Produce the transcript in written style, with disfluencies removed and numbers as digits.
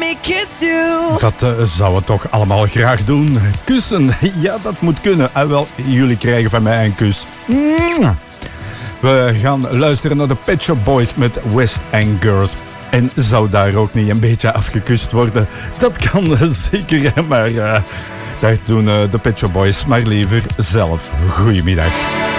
me kiss you. Dat zouden we toch allemaal graag doen. Kussen, ja, dat moet kunnen. En wel, jullie krijgen van mij een kus. We gaan luisteren naar de Pet Shop Boys met West End Girls. En zou daar ook niet een beetje afgekust worden? Dat kan zeker, maar dat doen de Pet Shop Boys maar liever zelf. Goedemiddag.